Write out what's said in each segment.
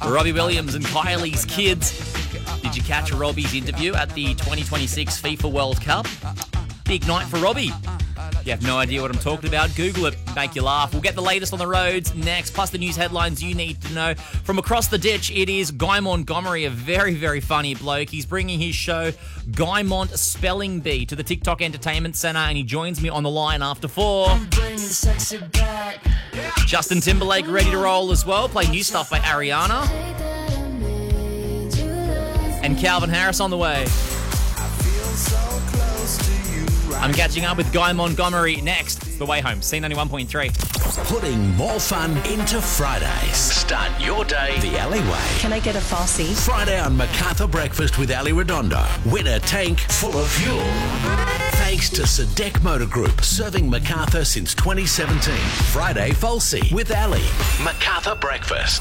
Robbie Williams and Kylie's kids. Did you catch Robbie's interview at the 2026 FIFA World Cup? Big night for Robbie. If you have no idea what I'm talking about, Google it, make you laugh. We'll get the latest on the roads next, plus the news headlines you need to know. From across the ditch, it is Guy Montgomery, a very, very funny bloke. He's bringing his show, Guy Mont Spelling Bee, to the TikTok Entertainment Centre, and he joins me on the line after 4. Justin Timberlake ready to roll as well. Play new stuff by Ariana. And Calvin Harris on the way. I'm catching up with Guy Montgomery next. It's The Way Home, C91.3. Putting more fun into Fridays. Start your day the alleyway. Can I get a Farsi? Friday on MacArthur Breakfast with Ali Redondo. Win a tank full of fuel. Thanks to Sadek Motor Group, serving MacArthur since 2017. Friday Falsey with Ali. MacArthur Breakfast.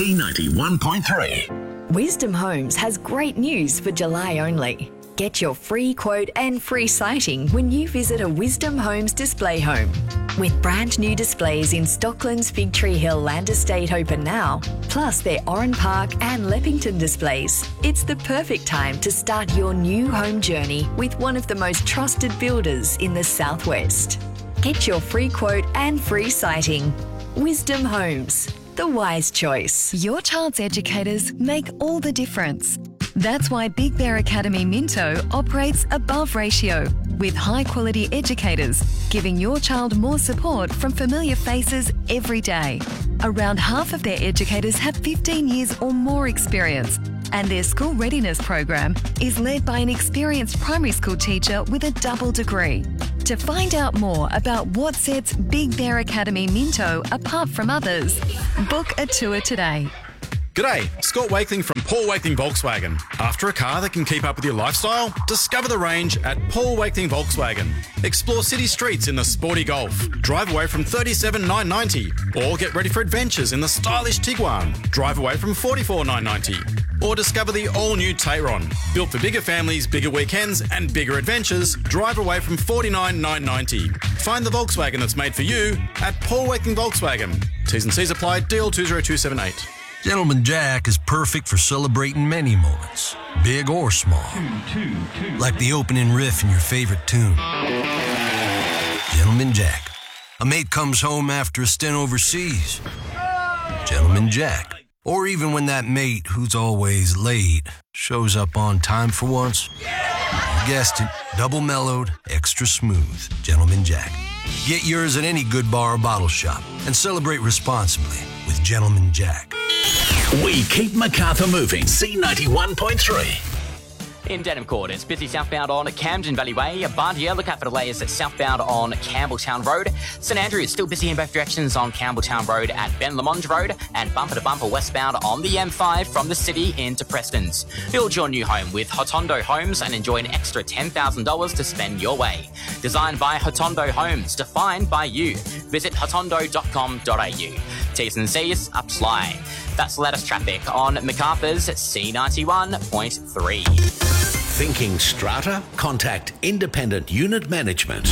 C91.3. Wisdom Homes has great news for July only. Get your free quote and free sighting when you visit a Wisdom Homes display home. With brand new displays in Stockland's Fig Tree Hill Land Estate open now, plus their Oran Park and Leppington displays, it's the perfect time to start your new home journey with one of the most trusted builders in the Southwest. Get your free quote and free sighting. Wisdom Homes, the wise choice. Your child's educators make all the difference. That's why Big Bear Academy Minto operates above ratio with high-quality educators, giving your child more support from familiar faces every day. Around half of their educators have 15 years or more experience, and their school readiness program is led by an experienced primary school teacher with a double degree. To find out more about what sets Big Bear Academy Minto apart from others, book a tour today. G'day, Scott Wakeling from Paul Wakeling Volkswagen. After a car that can keep up with your lifestyle? Discover the range at Paul Wakeling Volkswagen. Explore city streets in the sporty Golf. Drive away from $37,990. Or get ready for adventures in the stylish Tiguan. Drive away from $44,990. Or discover the all-new Tayron. Built for bigger families, bigger weekends and bigger adventures. Drive away from $49,990. Find the Volkswagen that's made for you at Paul Wakeling Volkswagen. T's and C's apply. DL 20278. Gentleman Jack is perfect for celebrating many moments, big or small. Like the opening riff in your favorite tune. Gentleman Jack. A mate comes home after a stint overseas. Gentleman Jack. Or even when that mate, who's always late, shows up on time for once. You guessed it, double mellowed, extra smooth. Gentleman Jack. Get yours at any good bar or bottle shop and celebrate responsibly with Gentleman Jack. We keep MacArthur moving. C91.3. In Denham Court, it's busy southbound on Camden Valley Way. Bardia, look out for delays at southbound on Campbelltown Road. St Andrews, still busy in both directions on Campbelltown Road at Ben Lamond Road, and bumper to bumper westbound on the M5 from the city into Prestons. Build your new home with Hotondo Homes and enjoy an extra $10,000 to spend your way. Designed by Hotondo Homes, defined by you. Visit hotondo.com.au. T's and C's apply. That's the latest traffic on MacArthur's C91.3. Thinking strata? Contact Independent Unit Management.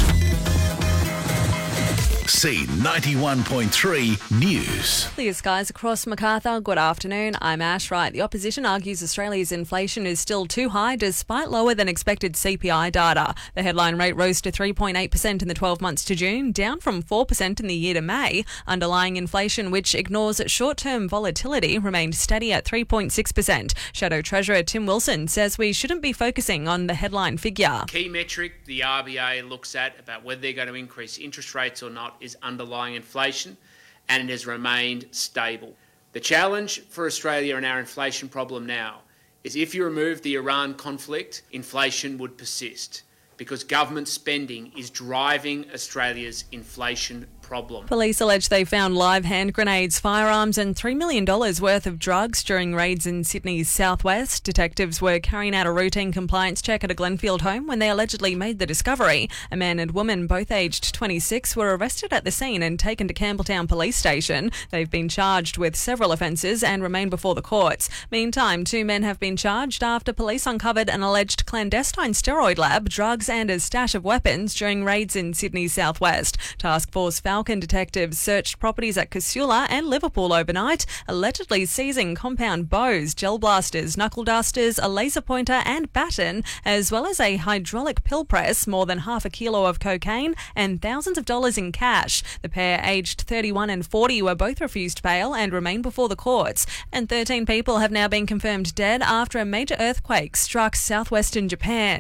C91.3 News. Clear skies across MacArthur. Good afternoon. I'm Ash Wright. The opposition argues Australia's inflation is still too high despite lower than expected CPI data. The headline rate rose to 3.8% in the 12 months to June, down from 4% in the year to May. Underlying inflation, which ignores short-term volatility, remained steady at 3.6%. Shadow Treasurer Tim Wilson says we shouldn't be focusing on the headline figure. Key metric the RBA looks at about whether they're going to increase interest rates or not is underlying inflation, and it has remained stable. The challenge for Australia and our inflation problem now is if you remove the Iran conflict, inflation would persist because government spending is driving Australia's inflation problem. Police allege they found live hand grenades, firearms and $3 million worth of drugs during raids in Sydney's southwest. Detectives were carrying out a routine compliance check at a Glenfield home when they allegedly made the discovery. A man and woman, both aged 26, were arrested at the scene and taken to Campbelltown Police Station. They've been charged with several offences and remain before the courts. Meantime, 2 men have been charged after police uncovered an alleged clandestine steroid lab, drugs and a stash of weapons during raids in Sydney's southwest. Task Force found Falcon detectives searched properties at Casula and Liverpool overnight, allegedly seizing compound bows, gel blasters, knuckle dusters, a laser pointer and baton, as well as a hydraulic pill press, more than half a kilo of cocaine and thousands of dollars in cash. The pair, aged 31 and 40, were both refused bail and remain before the courts. And 13 people have now been confirmed dead after a major earthquake struck southwestern Japan.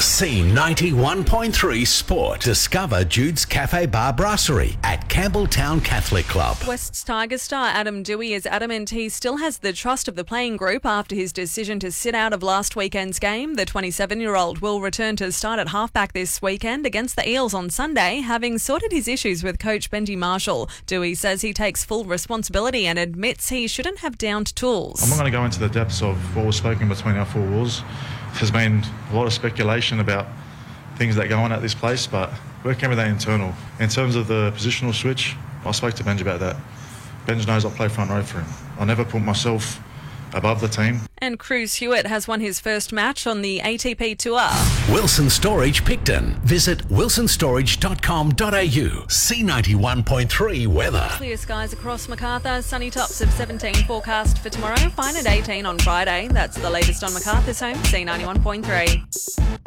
C91.3 Sport. Discover Jude's Cafe Bar Brasserie at Campbelltown Catholic Club. West's Tiger star Adam Dewey is adamant he still has the trust of the playing group after his decision to sit out of last weekend's game. The 27-year-old will return to start at halfback this weekend against the Eels on Sunday, having sorted his issues with coach Benji Marshall. Dewey says he takes full responsibility and admits he shouldn't have downed tools. I'm not going to go into the depths of what was spoken between our four walls. There's been a lot of speculation about things that go on at this place, but working with that internal. In terms of the positional switch, I spoke to Benj about that. Benj knows I'll play front row for him. I'll never put myself above the team. And Cruz Hewitt has won his first match on the ATP Tour. Wilson Storage Picton. Visit wilsonstorage.com.au. C91.3 weather. Clear skies across Macarthur. Sunny tops of 17 forecast for tomorrow. Fine at 18 on Friday. That's the latest on Macarthur's home. C91.3.